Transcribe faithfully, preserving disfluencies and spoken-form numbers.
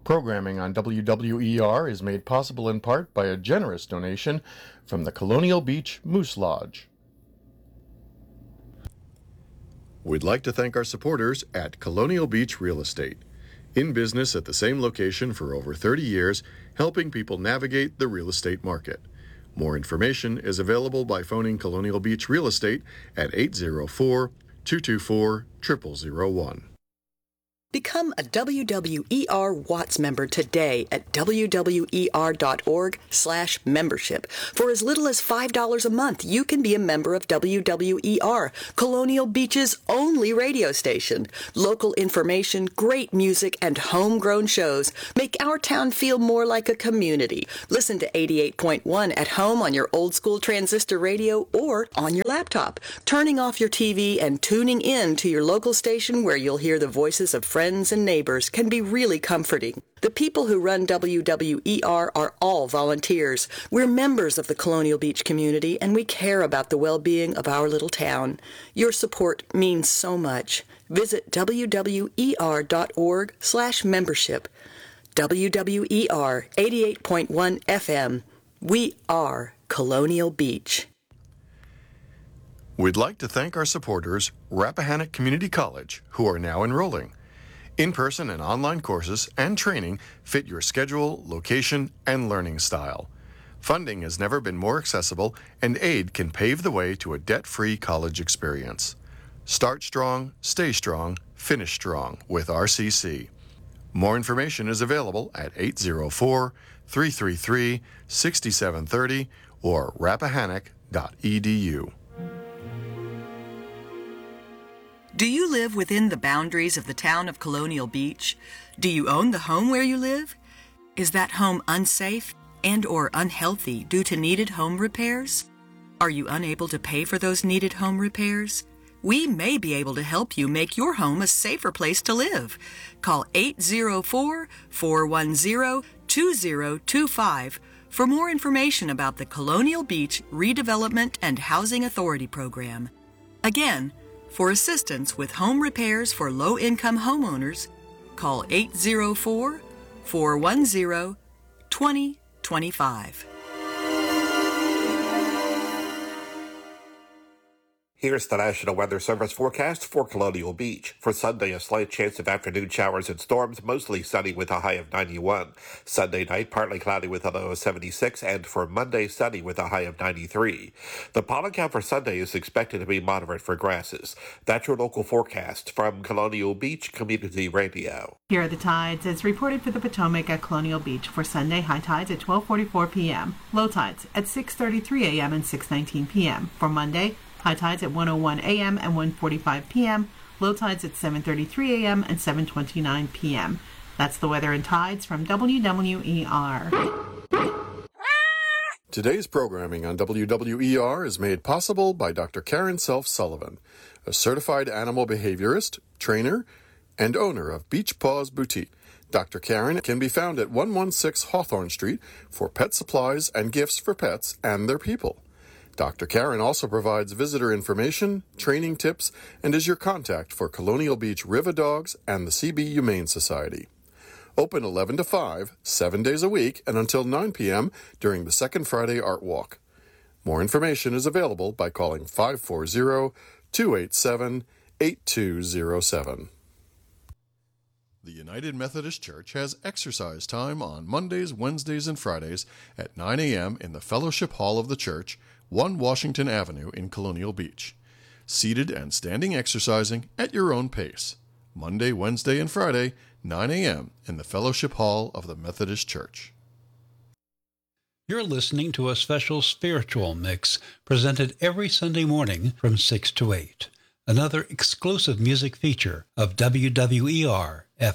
Programming on W W E R is made possible in part by a generous donation from the Colonial Beach Moose Lodge. We'd like to thank our supporters at Colonial Beach Real Estate, in business at the same location for over thirty years, helping people navigate the real estate market. More information is available by phoning Colonial Beach Real Estate at eight zero four, two two four, zero zero zero one. Become a W W E R Watts member today at w w e r dot org slash membership. For as little as five dollars a month, you can be a member of W W E R, Colonial Beach's only radio station. Local information, great music, and homegrown shows make our town feel more like a community. Listen to eighty-eight point one at home on your old-school transistor radio or on your laptop, turning off your T V and tuning in to your local station where you'll hear the voices of friends and neighbors can be really comforting. The people who run W W E R are all volunteers. We're members of the Colonial Beach community, and we care about the well-being of our little town. Your support means so much. Visit w w e r dot org slash membership. W W E R eighty-eight point one F M. We are Colonial Beach. We'd like to thank our supporters, Rappahannock Community College, who are now enrolling. In-person and online courses and training fit your schedule, location, and learning style. Funding has never been more accessible, and aid can pave the way to a debt-free college experience. Start strong, stay strong, finish strong with R C C. More information is available at eight zero four, three three three, six seven three zero or rappahannock dot e d u. Do you live within the boundaries of the town of Colonial Beach? Do you own the home where you live? Is that home unsafe and or unhealthy due to needed home repairs? Are you unable to pay for those needed home repairs? We may be able to help you make your home a safer place to live. Call eight zero four, four one zero, two zero two five for more information about the Colonial Beach Redevelopment and Housing Authority Program. Again, for assistance with home repairs for low-income homeowners, call eight zero four, four one zero, two zero two five. Here's the National Weather Service forecast for Colonial Beach. For Sunday, a slight chance of afternoon showers and storms, mostly sunny with a high of ninety-one. Sunday night, partly cloudy with a low of seventy-six, and for Monday, sunny with a high of ninety-three. The pollen count for Sunday is expected to be moderate for grasses. That's your local forecast from Colonial Beach Community Radio. Here are the tides as reported for the Potomac at Colonial Beach for Sunday. High tides at twelve forty-four p.m. Low tides at six thirty-three a.m. and six nineteen p.m. For Monday, high tides at one oh one a.m. and one forty-five p.m. Low tides at seven thirty-three a.m. and seven twenty-nine p.m. That's the weather and tides from W W E R. Today's programming on W W E R is made possible by Doctor Karen Self Sullivan, a certified animal behaviorist, trainer, and owner of Beach Paws Boutique. Doctor Karen can be found at one sixteen Hawthorne Street for pet supplies and gifts for pets and their people. Doctor Karen also provides visitor information, training tips, and is your contact for Colonial Beach River Dogs and the C B Humane Society. Open eleven to five, seven days a week, and until nine p.m. during the Second Friday Art Walk. More information is available by calling five four zero, two eight seven, eight two zero seven. The United Methodist Church has exercise time on Mondays, Wednesdays, and Fridays at nine a.m. in the Fellowship Hall of the Church, one Washington Avenue in Colonial Beach. Seated and standing exercising at your own pace. Monday, Wednesday, and Friday, nine a.m. in the Fellowship Hall of the Methodist Church. You're listening to a special spiritual mix presented every Sunday morning from six to eight. Another exclusive music feature of W W E R F